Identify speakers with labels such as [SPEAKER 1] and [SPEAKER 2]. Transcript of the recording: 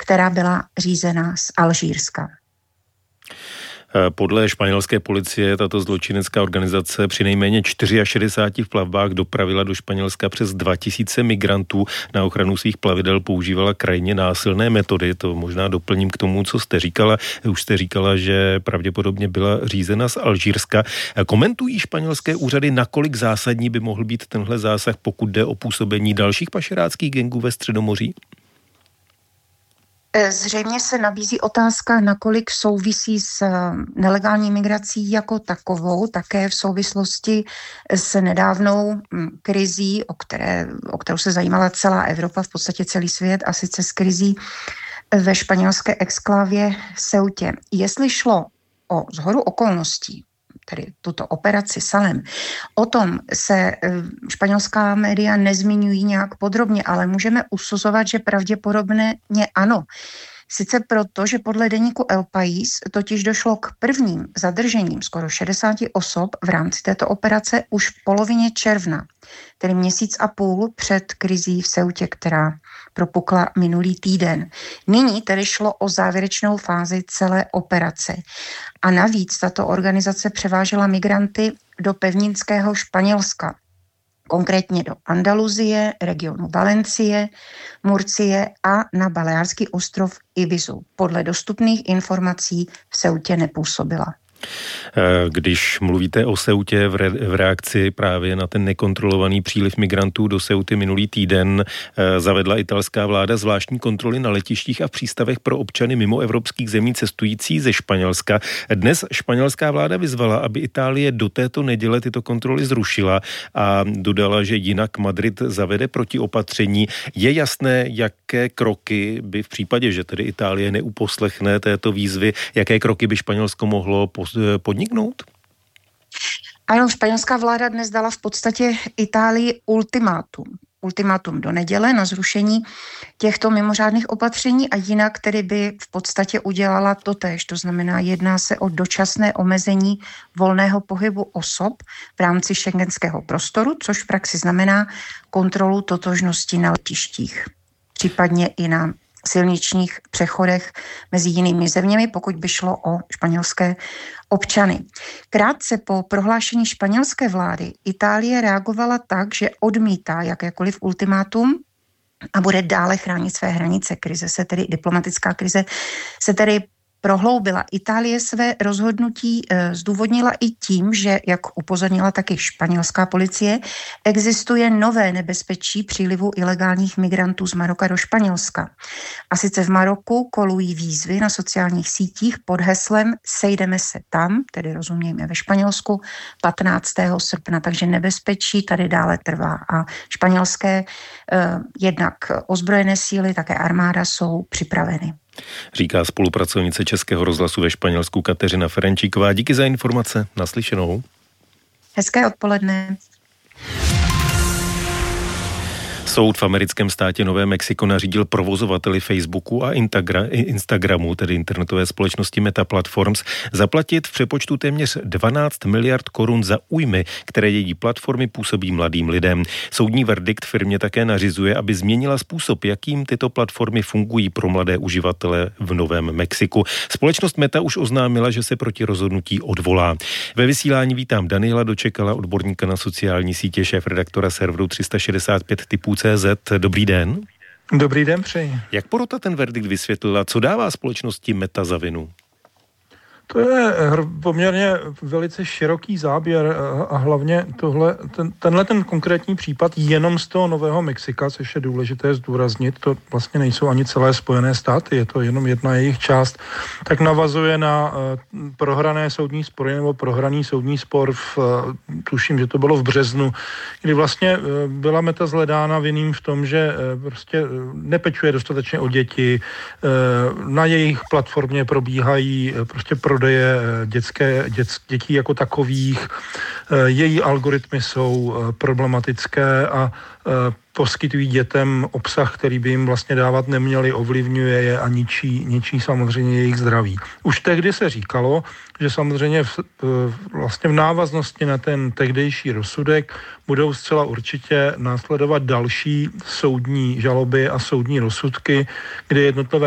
[SPEAKER 1] která byla řízena z Alžírska.
[SPEAKER 2] Podle španělské policie tato zločinecká organizace při nejméně 64 plavbách dopravila do Španělska přes 2000 migrantů. Na ochranu svých plavidel používala krajně násilné metody. To možná doplním k tomu, co jste říkala. Už jste říkala, že pravděpodobně byla řízena z Alžírska. Komentují španělské úřady, nakolik zásadní by mohl být tenhle zásah, pokud jde o působení dalších pašeráckých gangů ve Středomoří?
[SPEAKER 1] Zřejmě se nabízí otázka, nakolik souvisí s nelegální migrací jako takovou, také v souvislosti s nedávnou krizí, o kterou se zajímala celá Evropa, v podstatě celý svět, a sice s krizí ve španělské exklávě Ceutě. Jestli šlo o shodu okolností, tedy tuto operaci Salem, o tom se španělská média nezmiňují nějak podrobně, ale můžeme usuzovat, že pravděpodobně ano. Sice proto, že podle deníku El País totiž došlo k prvním zadržením skoro 60 osob v rámci této operace už v polovině června, tedy měsíc a půl před krizí v Ceutě, která propukla minulý týden. Nyní tedy šlo o závěrečnou fázi celé operace. A navíc tato organizace převážela migranty do pevninského Španělska, konkrétně do Andaluzie, regionu Valencie, Murcie a na Baleárský ostrov Ibizu. Podle dostupných informací v Ceutě nepůsobila.
[SPEAKER 2] Když mluvíte o Ceutě v reakci právě na ten nekontrolovaný příliv migrantů do Ceuty minulý týden, zavedla italská vláda zvláštní kontroly na letištích a v přístavech pro občany mimo evropských zemí cestující ze Španělska. Dnes španělská vláda vyzvala, aby Itálie do této neděle tyto kontroly zrušila a dodala, že jinak Madrid zavede protiopatření. Je jasné, jaké kroky by v případě, že tedy Itálie neuposlechne této výzvy, jaké kroky by Španělsko mohlo podniknout?
[SPEAKER 1] Ano, španělská vláda dnes dala v podstatě Itálii ultimátum do neděle na zrušení těchto mimořádných opatření a jinak tedy by v podstatě udělala totéž. To znamená, jedná se o dočasné omezení volného pohybu osob v rámci schengenského prostoru, což v praxi znamená kontrolu totožnosti na letištích, případně i na silničních přechodech mezi jinými zeměmi, pokud by šlo o španělské občany. Krátce po prohlášení španělské vlády Itálie reagovala tak, že odmítá jakékoliv ultimátum a bude dále chránit své hranice. Diplomatická krize se tedy prohloubila. Itálie své rozhodnutí zdůvodnila i tím, že, jak upozornila taky španělská policie, existuje nové nebezpečí přílivu ilegálních migrantů z Maroka do Španělska. A sice v Maroku kolují výzvy na sociálních sítích pod heslem Sejdeme se tam, tedy rozumějme ve Španělsku, 15. srpna, takže nebezpečí tady dále trvá. A španělské jednak ozbrojené síly, také armáda jsou připraveny.
[SPEAKER 2] Říká spolupracovnice Českého rozhlasu ve Španělsku Kateřina Ferenčíková. Díky za informace. Naslyšenou.
[SPEAKER 1] Hezké odpoledne.
[SPEAKER 2] Soud v americkém státě Nové Mexiko nařídil provozovateli Facebooku a Instagramu, tedy internetové společnosti Meta Platforms, zaplatit v přepočtu téměř 12 miliard korun za újmy, které její platformy působí mladým lidem. Soudní verdikt firmě také nařizuje, aby změnila způsob, jakým tyto platformy fungují pro mladé uživatele v Novém Mexiku. Společnost Meta už oznámila, že se proti rozhodnutí odvolá. Ve vysílání vítám Daniela Dočekala, odborníka na sociální sítě, šéfredaktora serveru 365 typů.cz. Dobrý den.
[SPEAKER 3] Dobrý den, přeji.
[SPEAKER 2] Jak porota ten verdikt vysvětlila? Co dává společnosti Meta za vinu?
[SPEAKER 3] To je poměrně velice široký záběr a hlavně tenhle konkrétní případ jenom z toho Nového Mexika, což je důležité zdůraznit, to vlastně nejsou ani celé Spojené státy, je to jenom jedna jejich část, tak navazuje na prohrané soudní spory nebo prohraný soudní spor tuším, že to bylo v březnu, kdy vlastně byla Meta shledána vinným v tom, že prostě nepečuje dostatečně o děti, na jejich platformě probíhají prostě prodeje dětí jako takových, její algoritmy jsou problematické a poskytují dětem obsah, který by jim vlastně dávat neměli, ovlivňuje je a ničí samozřejmě jejich zdraví. Už tehdy se říkalo, že samozřejmě vlastně v návaznosti na ten tehdejší rozsudek budou zcela určitě následovat další soudní žaloby a soudní rozsudky, kde jednotlivé